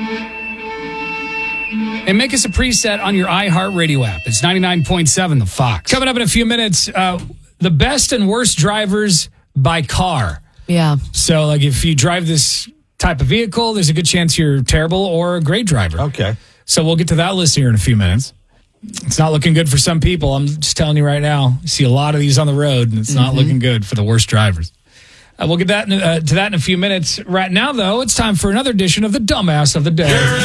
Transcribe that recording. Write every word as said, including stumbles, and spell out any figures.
And make us a preset on your iHeartRadio app. It's ninety-nine point seven The Fox. Coming up in a few minutes, uh, the best and worst drivers by car. Yeah. So, like, if you drive this type of vehicle, there's a good chance you're terrible or a great driver. Okay. So we'll get to that list here in a few minutes. It's not looking good for some people. I'm just telling you right now. You see a lot of these on the road, and it's mm-hmm. not looking good for the worst drivers. Uh, we'll get that in, uh, to that in a few minutes. Right now, though, it's time for another edition of the Dumbass of the Day.